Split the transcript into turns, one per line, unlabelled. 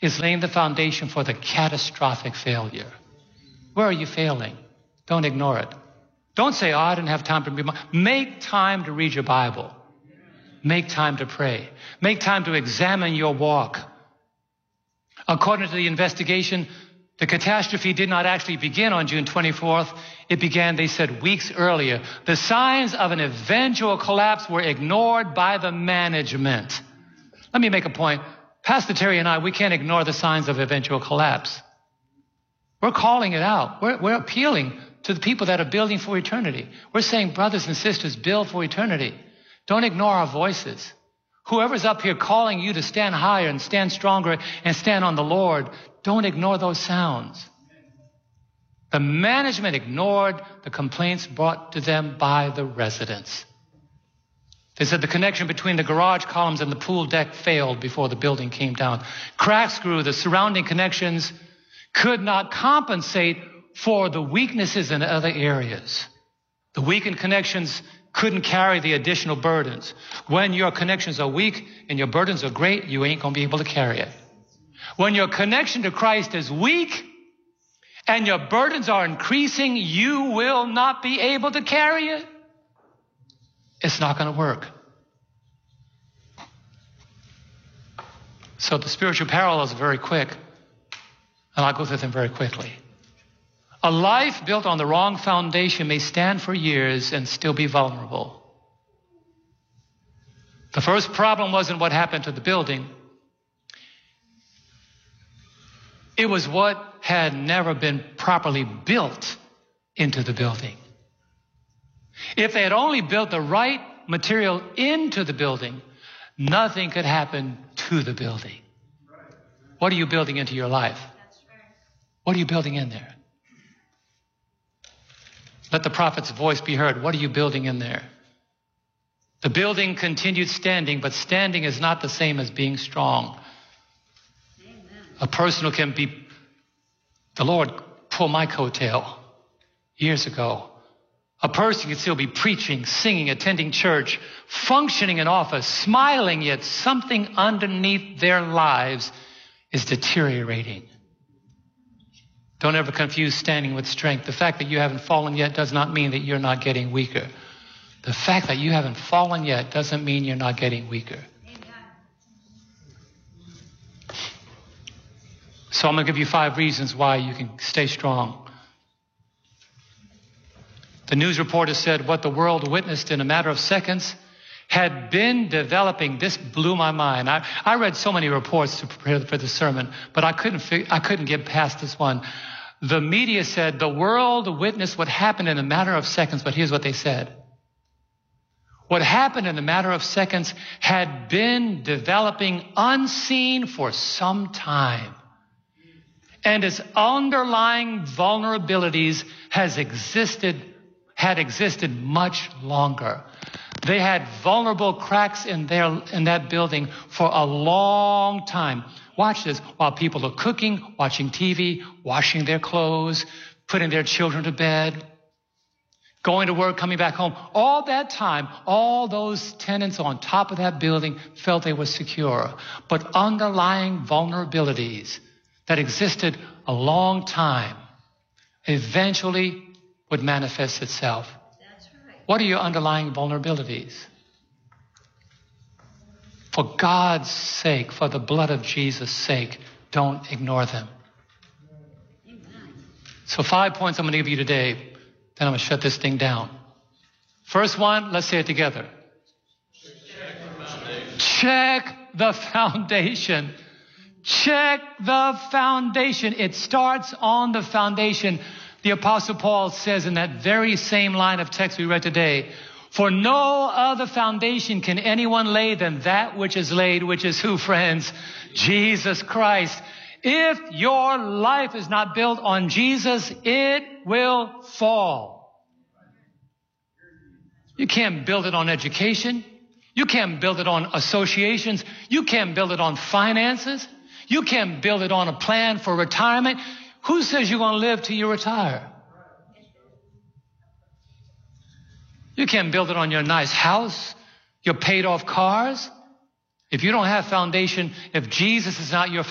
is laying the foundation for the catastrophic failure. Where are you failing? Don't ignore it. Don't say, oh, I didn't have time to read. Make time to read your Bible. Make time to pray. Make time to examine your walk. According to the investigation, the catastrophe did not actually begin on June 24th. It began, they said, weeks earlier. The signs of an eventual collapse were ignored by the management. Let me make a point. Pastor Terry and I, we can't ignore the signs of eventual collapse. We're calling it out. We're appealing to the people that are building for eternity. We're saying, brothers and sisters, build for eternity. Don't ignore our voices. Whoever's up here calling you to stand higher and stand stronger and stand on the Lord, don't ignore those sounds. The management ignored the complaints brought to them by the residents. They said the connection between the garage columns and the pool deck failed before the building came down. Cracks grew. The surrounding connections could not compensate for the weaknesses in other areas. The weakened connections couldn't carry the additional burdens. When your connections are weak and your burdens are great, you ain't going to be able to carry it. When your connection to Christ is weak and your burdens are increasing, you will not be able to carry it. It's not going to work. So the spiritual parallels are very quick, and I'll go through them very quickly. A life built on the wrong foundation may stand for years and still be vulnerable. The first problem wasn't what happened to the building. It was what had never been properly built into the building. If they had only built the right material into the building, nothing could happen to the building. What are you building into your life? What are you building in there? Let the prophet's voice be heard. What are you building in there? The building continued standing, but standing is not the same as being strong. Amen. A person who can be, the Lord pulled my coattail years ago. A person can still be preaching, singing, attending church, functioning in office, smiling, yet something underneath their lives is deteriorating. Don't ever confuse standing with strength. The fact that you haven't fallen yet does not mean that you're not getting weaker. The fact that you haven't fallen yet doesn't mean you're not getting weaker. So I'm going to give you 5 reasons why you can stay strong. The news reporter said what the world witnessed in a matter of seconds had been developing. This blew my mind. I read so many reports to prepare for the sermon, but I couldn't get past this one. The media said the world witnessed what happened in a matter of seconds, but here's what they said. What happened in a matter of seconds had been developing unseen for some time. And its underlying vulnerabilities had existed much longer. They had vulnerable cracks in that building for a long time. Watch this. While people are cooking, watching TV, washing their clothes, putting their children to bed, going to work, coming back home. All that time, all those tenants on top of that building felt they were secure. But underlying vulnerabilities that existed a long time eventually would manifest itself. That's right. What are your underlying vulnerabilities? For God's sake, for the blood of Jesus' sake, don't ignore them. Amen. So 5 points I'm going to give you today, then I'm going to shut this thing down. First one, let's say it together. Check the foundation. Check the foundation. It starts on the foundation. The Apostle Paul says in that very same line of text we read today, for no other foundation can anyone lay than that which is laid, which is who, friends? Jesus Christ. If your life is not built on Jesus, it will fall. You can't build it on education. You can't build it on associations. You can't build it on finances. You can't build it on a plan for retirement. Who says you're going to live till you retire? You can't build it on your nice house, your paid off cars. If you don't have foundation, if Jesus is not your